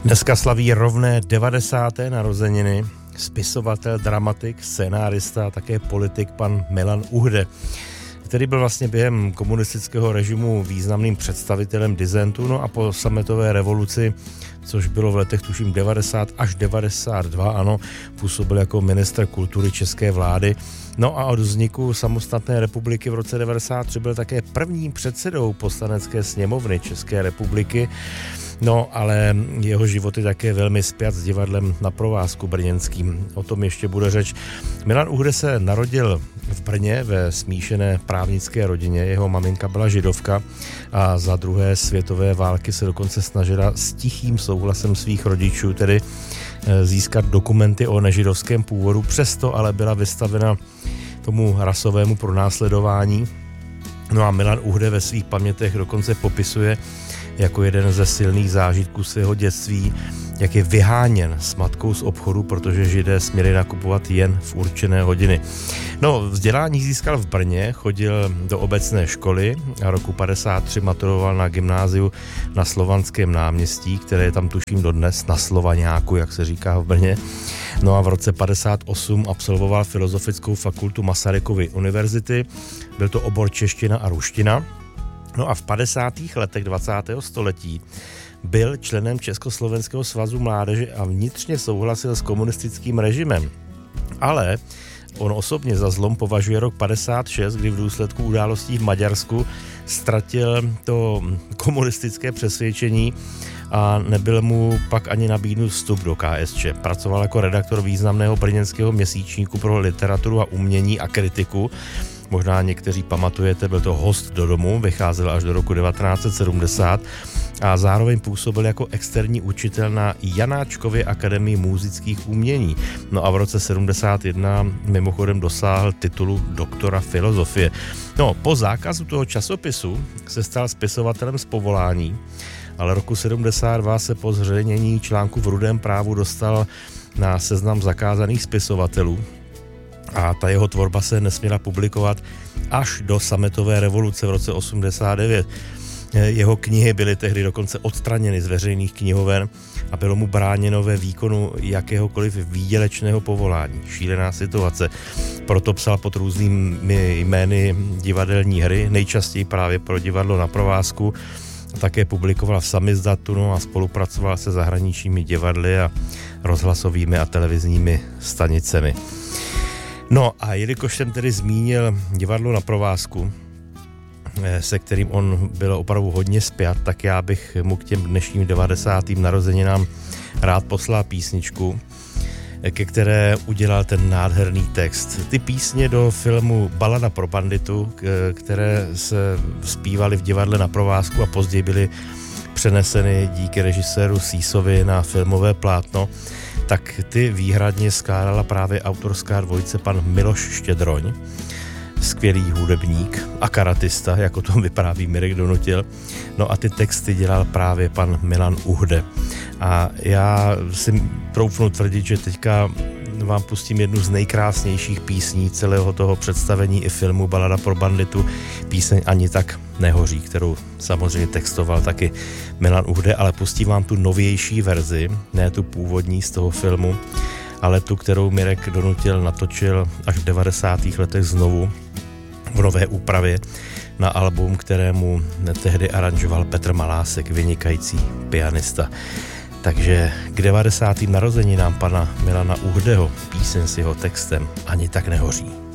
Dneska slaví rovné 90. narozeniny spisovatel, dramatik, scénárista a také politik pan Milan Uhde, který byl vlastně během komunistického režimu významným představitelem disentu, no a po sametové revoluci, což bylo v letech tuším 90 až 92, ano, působil jako ministr kultury české vlády. No a od vzniku samostatné republiky v roce 93 byl také prvním předsedou Poslanecké sněmovny České republiky. No, ale jeho život je také velmi spjat s divadlem Na provázku brněnským. O tom ještě bude řeč. Milan Uhde se narodil v Brně ve smíšené právnické rodině. Jeho maminka byla židovka a za druhé světové války se dokonce snažila s tichým souhlasem svých rodičů tedy získat dokumenty o nežidovském původu. Přesto ale byla vystavena tomu rasovému pronásledování. No a Milan Uhde ve svých pamětech dokonce popisuje jako jeden ze silných zážitků svého dětství, jak je vyháněn s matkou z obchodu, protože Židé směli nakupovat jen v určené hodiny. No, vzdělání získal v Brně, chodil do obecné školy a roku 53 maturoval na gymnáziu na Slovanském náměstí, které je tam tuším dodnes, na Slovanáku, jak se říká v Brně. No a v roce 58 absolvoval Filozofickou fakultu Masarykovy univerzity, byl to obor čeština a ruština. No a v 50. letech 20. století byl členem Československého svazu mládeže a vnitřně souhlasil s komunistickým režimem. Ale on osobně za zlom považuje rok 56, kdy v důsledku událostí v Maďarsku ztratil to komunistické přesvědčení a nebyl mu pak ani nabídnut vstup do KSČ. Pracoval jako redaktor významného brněnského měsíčníku pro literaturu a umění a kritiku. Možná někteří pamatujete, byl to Host do domu, vycházel až do roku 1970 a zároveň působil jako externí učitel na Janáčkově akademii múzických umění. No a v roce 71 mimochodem dosáhl titulu doktora filozofie. No, po zákazu toho časopisu se stal spisovatelem z povolání, ale roku 72 se po zveřejnění článku v Rudém právu dostal na seznam zakázaných spisovatelů. A ta jeho tvorba se nesměla publikovat až do sametové revoluce v roce 89. Jeho knihy byly tehdy dokonce odstraněny z veřejných knihoven a bylo mu bráněno ve výkonu jakéhokoliv výdělečného povolání. Šílená situace. Proto psal pod různými jmény divadelní hry, nejčastěji právě pro divadlo Na provázku. Také publikoval v samizdatu, no a spolupracoval se zahraničními divadly a rozhlasovými a televizními stanicemi. No a jelikož jsem tedy zmínil divadlo Na provázku, se kterým on byl opravdu hodně spjat, tak já bych mu k těm dnešním 90. narozeninám rád poslal písničku, ke které udělal ten nádherný text. Ty písně do filmu Balada pro banditu, které se zpívaly v divadle Na provázku a později byly přeneseny díky režiséru Sísovi na filmové plátno, tak ty výhradně skládala právě autorská dvojice pan Miloš Štědroň, skvělý hudebník a karatista, jako to vypráví Mirek Donutil. No a ty texty dělal právě pan Milan Uhde. A já si troufnu tvrdit, že teďka vám pustím jednu z nejkrásnějších písní celého toho představení i filmu Balada pro banditu, píseň Ani tak nehoří, kterou samozřejmě textoval taky Milan Uhde, ale pustím vám tu novější verzi, ne tu původní z toho filmu, ale tu, kterou Mirek Donutil natočil až v 90. letech znovu v nové úpravě na album, kterému tehdy aranžoval Petr Malásek, vynikající pianista. Takže k 90. narozeninám pana Milana Uhdeho píseň s jeho textem Ani tak nehoří.